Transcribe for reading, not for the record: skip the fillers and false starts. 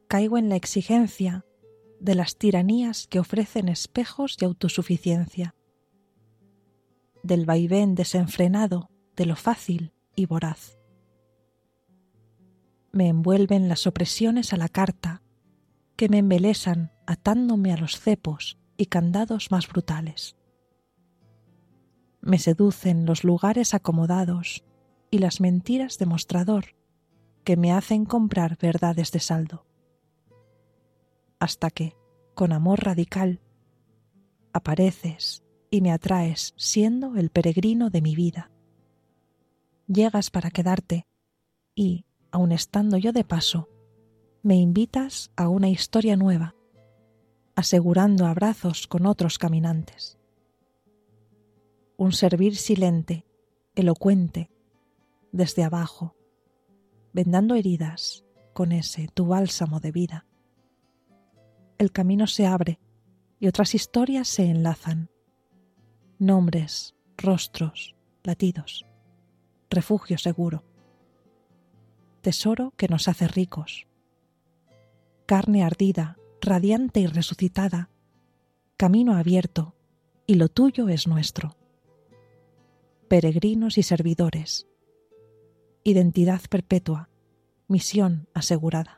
caigo en la exigencia de las tiranías que ofrecen espejos de autosuficiencia, del vaivén desenfrenado de lo fácil y voraz. Me envuelven las opresiones a la carta que me embelesan atándome a los cepos y candados más brutales. Me seducen los lugares acomodados y las mentiras de mostrador que me hacen comprar verdades de saldo. Hasta que, con amor radical, apareces y me atraes siendo el peregrino de mi vida. Llegas para quedarte y, aun estando yo de paso, me invitas a una historia nueva, asegurando abrazos con otros caminantes. Un servir silente, elocuente, desde abajo, vendando heridas con ese tu bálsamo de vida. El camino se abre y otras historias se enlazan. Nombres, rostros, latidos, refugio seguro. Tesoro que nos hace ricos. Carne ardida, radiante y resucitada, camino abierto, y lo tuyo es nuestro. Peregrinos y servidores, identidad perpetua, misión asegurada.